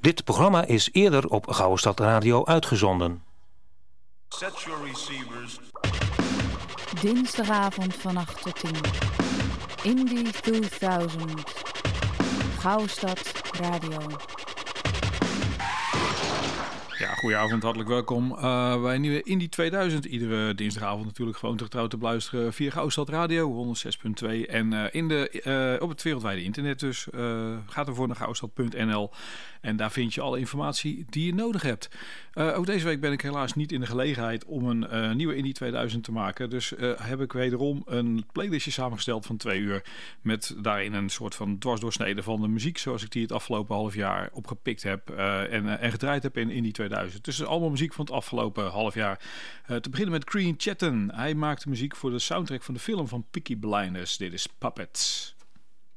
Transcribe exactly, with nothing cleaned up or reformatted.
Dit programma is eerder op Gouwestad Radio uitgezonden. Set your receivers. Dinsdagavond van acht tot tien. Indie tweeduizend. Gouwestad Radio. Ja, goedenavond, hartelijk welkom uh, bij een nieuwe Indie tweeduizend. Iedere dinsdagavond natuurlijk gewoon getrouw te beluisteren via Gouwestad Radio honderdzes punt twee. En uh, in de, uh, op het wereldwijde internet dus. Uh, ga ervoor naar gouwestad punt n l. En daar vind je alle informatie die je nodig hebt. Uh, ook deze week ben ik helaas niet in de gelegenheid om een uh, nieuwe Indie tweeduizend te maken. Dus uh, heb ik wederom een playlistje samengesteld van twee uur. Met daarin een soort van dwarsdoorsnede van de muziek. Zoals ik die het afgelopen half jaar opgepikt heb. Uh, en, uh, en gedraaid heb in Indie tweeduizend. Dus allemaal muziek van het afgelopen half jaar. Uh, te beginnen met Green Chatten. Hij maakte muziek voor de soundtrack van de film van Peaky Blinders. Dit is Puppets.